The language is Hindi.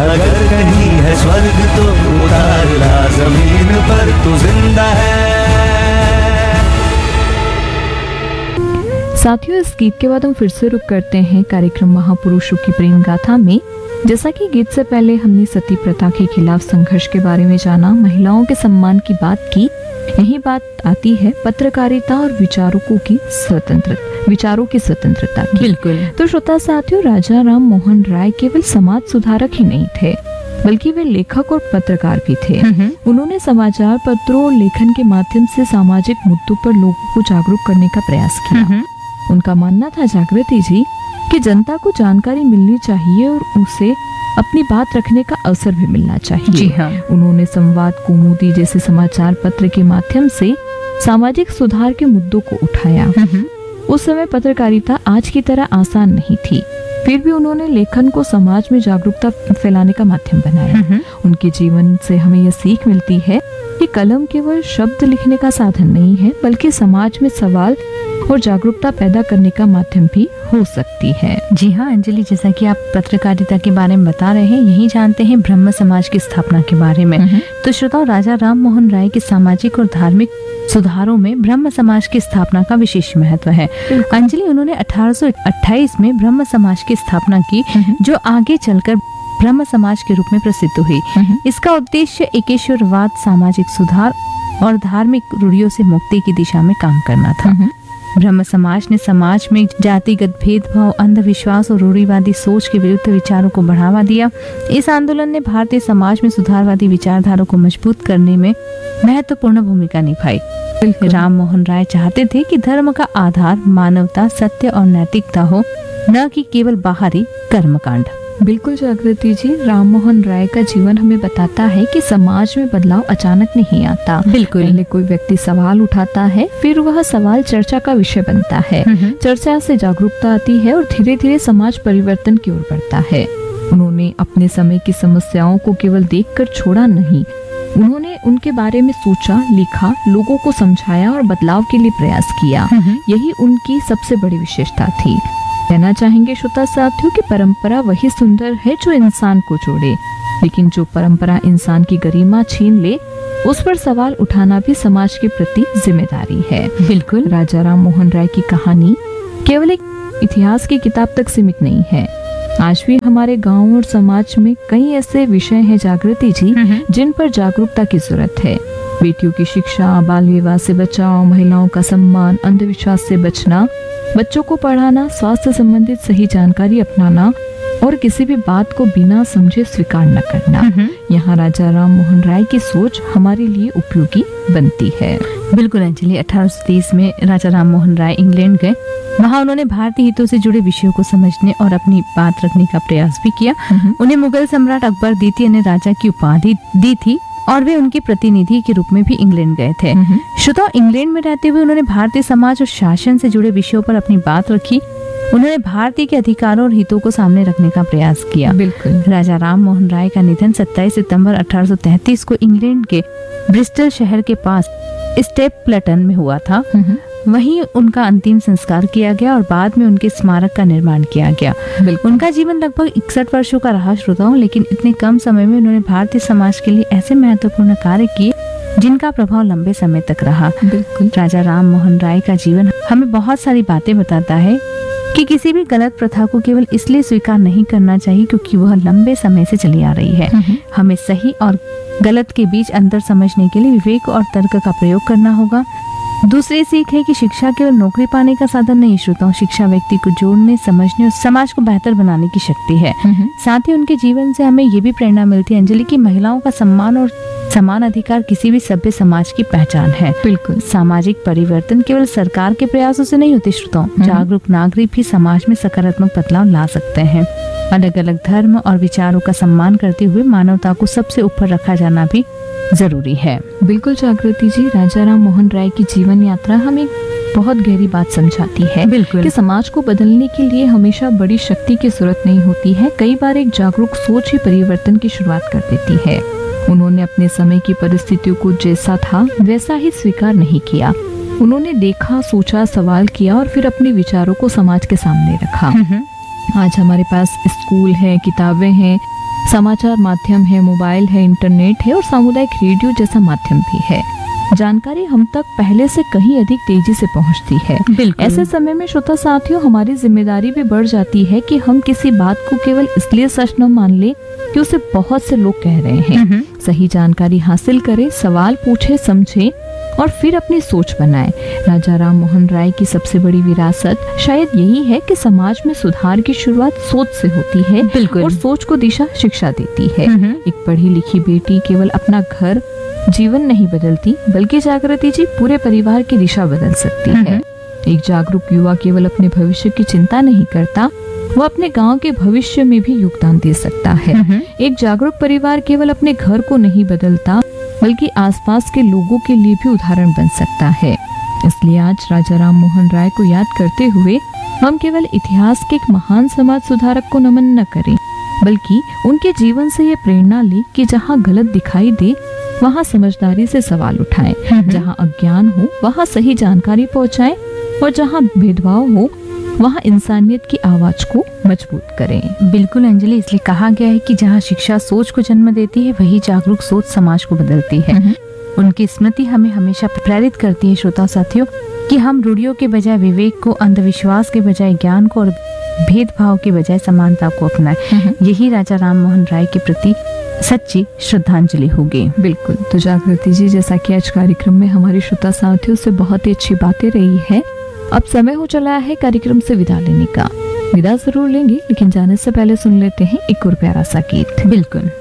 अगर कहीं है स्वर्ग तो उतार ला जमीन पर, तू जिंदा है। साथियों, इस गीत के बाद हम फिर से रुक करते हैं कार्यक्रम महापुरुषों की प्रेम गाथा में। जैसा कि गीत से पहले हमने सती प्रथा के खिलाफ संघर्ष के बारे में जाना, महिलाओं के सम्मान की बात की, यही बात आती है पत्रकारिता और विचारों की स्वतंत्रता की। बिल्कुल। तो श्रोता साथियों, राजा राम मोहन राय केवल समाज सुधारक ही नहीं थे, बल्कि वे लेखक और पत्रकार भी थे। उन्होंने समाचार पत्रों और लेखन के माध्यम से सामाजिक मुद्दों पर लोगों को जागरूक करने का प्रयास किया। उनका मानना था, जागृति जी, कि जनता को जानकारी मिलनी चाहिए और उसे अपनी बात रखने का अवसर भी मिलना चाहिए। जी हाँ। उन्होंने संवाद कौमुदी जैसे समाचार पत्र के माध्यम से सामाजिक सुधार के मुद्दों को उठाया। उस समय पत्रकारिता आज की तरह आसान नहीं थी, फिर भी उन्होंने लेखन को समाज में जागरूकता फैलाने का माध्यम बनाया। उनके जीवन से हमें यह सीख मिलती है कि कलम केवल शब्द लिखने का साधन नहीं है, बल्कि समाज में सवाल और जागरूकता पैदा करने का माध्यम भी हो सकती है। जी हाँ अंजलि, जैसा कि आप पत्रकारिता के बारे में बता रहे हैं, यही जानते हैं ब्रह्म समाज की स्थापना के बारे में। तो श्रोताओं, राजा राम मोहन राय के सामाजिक और धार्मिक सुधारों में ब्रह्म समाज की स्थापना का विशेष महत्व है। अंजलि, उन्होंने 1828 में ब्रह्म समाज की स्थापना की, जो आगे चलकर ब्रह्म समाज के रूप में प्रसिद्ध हुई। इसका उद्देश्य एकेश्वरवाद, सामाजिक सुधार और धार्मिक रूढ़ियों से मुक्ति की दिशा में काम करना था। ब्रह्म समाज ने समाज में जातिगत भेदभाव, अंधविश्वास और रूढ़िवादी सोच के विरुद्ध विचारों को बढ़ावा दिया। इस आंदोलन ने भारतीय समाज में सुधारवादी विचारधारा को मजबूत करने में महत्वपूर्ण भूमिका निभाई। राम मोहन राय चाहते थे कि धर्म का आधार मानवता, सत्य और नैतिकता हो, न कि केवल बाहरी कर्मकांड। बिल्कुल जागृति जी, राम मोहन राय का जीवन हमें बताता है कि समाज में बदलाव अचानक नहीं आता। बिल्कुल। पहले कोई व्यक्ति सवाल उठाता है, फिर वह सवाल चर्चा का विषय बनता है। चर्चा से जागरूकता आती है और धीरे धीरे समाज परिवर्तन की ओर बढ़ता है। उन्होंने अपने समय की समस्याओं को केवल देखकर छोड़ा नहीं, उन्होंने उनके बारे में सोचा, लिखा, लोगों को समझाया और बदलाव के लिए प्रयास किया। यही उनकी सबसे बड़ी विशेषता थी। कहना चाहेंगे श्रोता साथियों कि परंपरा वही सुंदर है जो इंसान को जोड़े, लेकिन जो परंपरा इंसान की गरिमा छीन ले, उस पर सवाल उठाना भी समाज के प्रति जिम्मेदारी है। बिल्कुल। राजा राम मोहन राय की कहानी केवल एक इतिहास की किताब तक सीमित नहीं है। आज भी हमारे गांव और समाज में कई ऐसे विषय हैं जागृति जी, जिन पर जागरूकता की जरूरत है। बेटियों की शिक्षा, बाल विवाह से बचाव, महिलाओं का सम्मान, अंधविश्वास से बचना, बच्चों को पढ़ाना, स्वास्थ्य संबंधित सही जानकारी अपनाना और किसी भी बात को बिना समझे स्वीकार न करना। यहाँ राजा राम मोहन राय की सोच हमारे लिए उपयोगी बनती है। बिल्कुल अंजलि, 1830 में राजा राम मोहन राय इंग्लैंड गए। वहाँ उन्होंने भारतीय हितों से जुड़े विषयों को समझने और अपनी बात रखने का प्रयास भी किया। उन्हें मुगल सम्राट अकबर द्वितीय ने राजा की उपाधि दी थी और वे उनके प्रतिनिधि के रूप में भी इंग्लैंड गए थे। श्रोताओ, इंग्लैंड में रहते हुए उन्होंने भारतीय समाज और शासन से जुड़े विषयों पर अपनी बात रखी। उन्होंने भारतीय के अधिकारों और हितों को सामने रखने का प्रयास किया। बिल्कुल। राजा राम मोहन राय का निधन 27 सितंबर 1833 को इंग्लैंड के ब्रिस्टल शहर के पास स्टेपल्टन में हुआ था। वहीं उनका अंतिम संस्कार किया गया और बाद में उनके स्मारक का निर्माण किया गया। उनका जीवन लगभग 61 वर्षों का रहा श्रोताओं, लेकिन इतने कम समय में उन्होंने भारतीय समाज के लिए ऐसे महत्वपूर्ण कार्य किए जिनका प्रभाव लंबे समय तक रहा। बिल्कुल। राजा राम मोहन राय का जीवन हमें बहुत सारी बातें बताता है कि किसी भी गलत प्रथा को केवल इसलिए स्वीकार नहीं करना चाहिए क्योंकि वह लंबे समय से चली आ रही है। हमें सही और गलत के बीच अंतर समझने के लिए विवेक और तर्क का प्रयोग करना होगा। दूसरी सीख है कि शिक्षा केवल नौकरी पाने का साधन नहीं श्रोताओं, शिक्षा व्यक्ति को जोड़ने, समझने और समाज को बेहतर बनाने की शक्ति है। साथ ही उनके जीवन से हमें ये भी प्रेरणा मिलती है अंजलि कि महिलाओं का सम्मान और समान अधिकार किसी भी सभ्य समाज की पहचान है। बिल्कुल। सामाजिक परिवर्तन केवल सरकार के प्रयासों से नहीं होते श्रोताओं, जागरूक नागरिक भी समाज में सकारात्मक बदलाव ला सकते हैं। अलग अलग धर्म और विचारों का सम्मान करते हुए मानवता को सबसे ऊपर रखा जाना भी जरूरी है। बिल्कुल जागृति जी, राजा राम मोहन राय की जीवन यात्रा हमें बहुत गहरी बात समझाती है। बिल्कुल। कि समाज को बदलने के लिए हमेशा बड़ी शक्ति की जरूरत नहीं होती है, कई बार एक जागरूक सोच ही परिवर्तन की शुरुआत कर देती है। उन्होंने अपने समय की परिस्थितियों को जैसा था वैसा ही स्वीकार नहीं किया। उन्होंने देखा, सोचा, सवाल किया और फिर अपने विचारों को समाज के सामने रखा। आज हमारे पास स्कूल है, किताबें हैं, समाचार माध्यम है, मोबाइल है, इंटरनेट है और सामुदायिक रेडियो जैसा माध्यम भी है। जानकारी हम तक पहले से कहीं अधिक तेजी से पहुंचती है। बिल्कुल। ऐसे समय में श्रोता साथियों, हमारी जिम्मेदारी भी बढ़ जाती है कि हम किसी बात को केवल इसलिए सच न मान ले कि उसे बहुत से लोग कह रहे हैं। सही जानकारी हासिल करें, सवाल पूछे, समझे और फिर अपनी सोच बनाएं। राजा राम मोहन राय की सबसे बड़ी विरासत शायद यही है कि समाज में सुधार की शुरुआत सोच से होती है। बिल्कुल। और सोच को दिशा शिक्षा देती है। एक पढ़ी लिखी बेटी केवल अपना घर जीवन नहीं बदलती, बल्कि जागृति जी पूरे परिवार की दिशा बदल सकती है। एक जागरूक युवा केवल अपने भविष्य की चिंता नहीं करता, वो अपने गांव के भविष्य में भी योगदान दे सकता है। एक जागरूक परिवार केवल अपने घर को नहीं बदलता, बल्कि आसपास के लोगों के लिए भी उदाहरण बन सकता है। इसलिए आज राजा राम मोहन राय को याद करते हुए हम केवल इतिहास के एक महान समाज सुधारक को नमन न करें, बल्कि उनके जीवन से ये प्रेरणा ले कि जहाँ गलत दिखाई दे वहाँ समझदारी से सवाल उठाएं, जहाँ अज्ञान हो वहाँ सही जानकारी पहुँचाएं और जहाँ भेदभाव हो वहाँ इंसानियत की आवाज को मजबूत करें। बिल्कुल अंजलि, इसलिए कहा गया है कि जहाँ शिक्षा सोच को जन्म देती है, वही जागरूक सोच समाज को बदलती है। उनकी स्मृति हमें हमेशा प्रेरित करती है श्रोता साथियों कि हम रूढ़ियों के बजाय विवेक को, अंधविश्वास के बजाय ज्ञान को और भेदभाव के बजाय समानता को अपनाएं। यही राजा राम मोहन राय के प्रति सच्ची श्रद्धांजलि होगी। बिल्कुल। तो जागृति जी, जैसा कि आज कार्यक्रम में हमारी श्रोता साथियों से बहुत ही अच्छी बातें रही है, अब समय हो चला है कार्यक्रम से विदा लेने का। विदा जरूर लेंगे, लेकिन जाने से पहले सुन लेते हैं एक और प्यारा सा गीत। बिल्कुल।